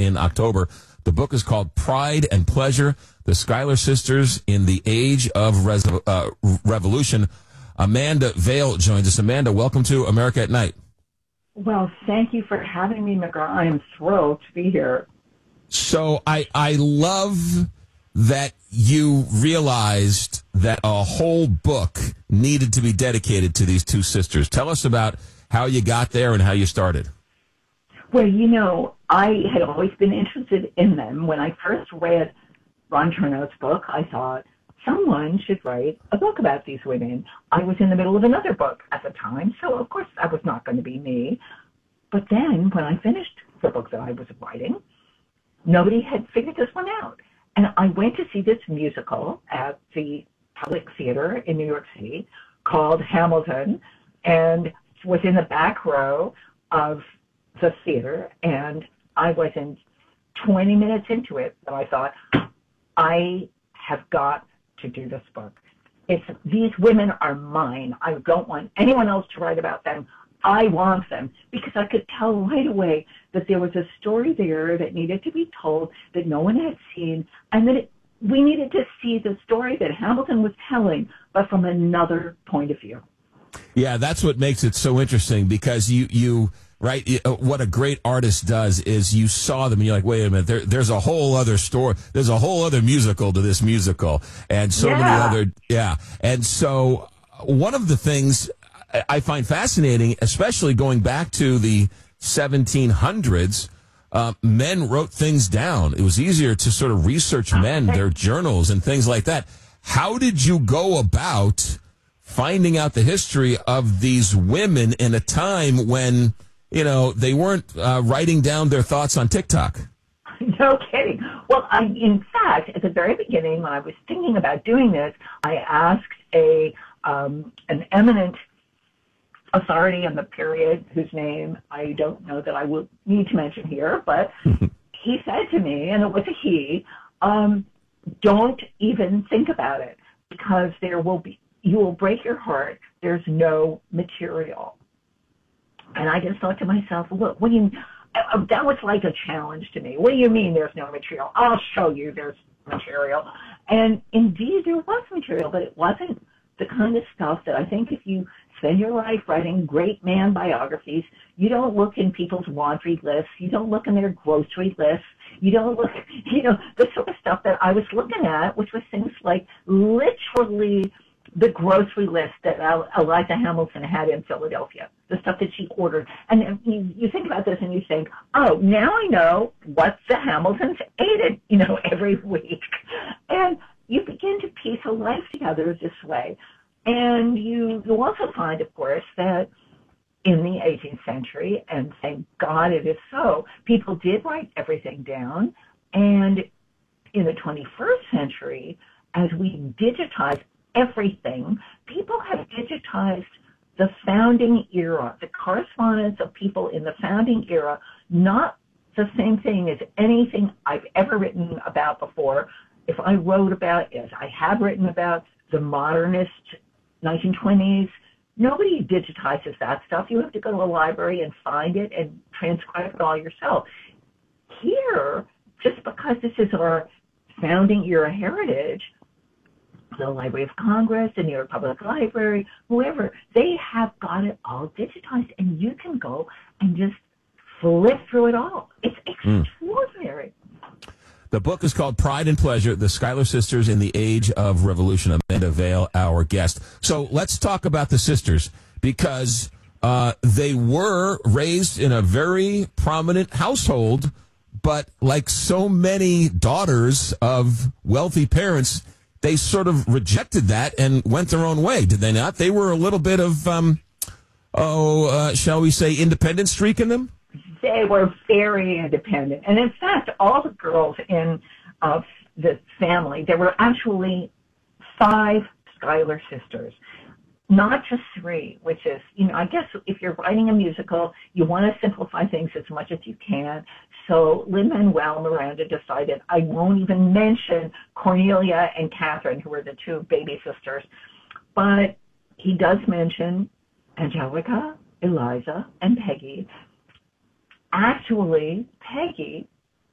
in October. The book is called Pride and Pleasure, The Schuyler Sisters in the Age of Revolution. Amanda Vale joins us. Amanda, welcome to America at Night. Well, thank you for having me, McGraw. I am thrilled to be here. So I love that you realized that a whole book needed to be dedicated to these two sisters. Tell us about how you got there and how you started. Well, you know, I had always been interested in them. When I first read Ron Chernow's book, I thought someone should write a book about these women. I was in the middle of another book at the time, so of course that was not going to be me. But then when I finished the book that I was writing, nobody had figured this one out. And I went to see this musical at the Public Theater in New York City called Hamilton, and was in the back row of the theater, and I wasn't 20 minutes into it, but I thought, I have got to do this book. These women are mine. I don't want anyone else to write about them. I want them, because I could tell right away that there was a story there that needed to be told that no one had seen, and that we needed to see the story that Hamilton was telling, but from another point of view. Yeah, that's what makes it so interesting, because you right, what a great artist does is you saw them and you're like, wait a minute, there's a whole other story. There's a whole other musical to this musical, and so many other, And so one of the things I find fascinating, especially going back to the 1700s, men wrote things down. It was easier to sort of research men, their journals and things like that. How did you go about finding out the history of these women in a time when, you know, they weren't writing down their thoughts on TikTok? No kidding. Well, in fact, at the very beginning, when I was thinking about doing this, I asked an eminent authority on the period, whose name I don't know that I will need to mention here, but he said to me, and it was a he, don't even think about it, because you will break your heart. There's no material. And I just thought to myself, look, that was like a challenge to me. What do you mean there's no material? I'll show you there's material. And indeed there was material, but it wasn't the kind of stuff that I think if you spend your life writing great man biographies, you don't look in people's laundry lists, you don't look in their grocery lists, you don't look, the sort of stuff that I was looking at, which was things like literally the grocery list that Eliza Hamilton had in Philadelphia, the stuff that she ordered. And you think about this and you think, oh, now I know what the Hamiltons ate, every week. And you begin to piece a life together this way. And you also find, of course, that in the 18th century, and thank God it is so, people did write everything down. And in the 21st century, as we digitize everything, people have digitized the founding era, the correspondence of people in the founding era, not the same thing as anything I've ever written about before. If I wrote about, as I have written about, the modernist 1920s, nobody digitizes that stuff. You have to go to a library and find it and transcribe it all yourself. Here, just because this is our founding era heritage, the Library of Congress, the New York Public Library, whoever, they have got it all digitized, and you can go and just flip through it all. It's extraordinary. The book is called Pride and Pleasure, The Schuyler Sisters in the Age of Revolution. Amanda Vale, our guest. So let's talk about the sisters, because they were raised in a very prominent household, but like so many daughters of wealthy parents, they sort of rejected that and went their own way, did they not? They were a little bit of, shall we say, independent streak in them? They were very independent. And in fact, all the girls in the family, there were actually 5 Schuyler sisters, not just 3, which is, I guess if you're writing a musical, you want to simplify things as much as you can. So Lin-Manuel Miranda decided I won't even mention Cornelia and Catherine, who were the 2 baby sisters, but he does mention Angelica, Eliza, and Peggy. Actually, Peggy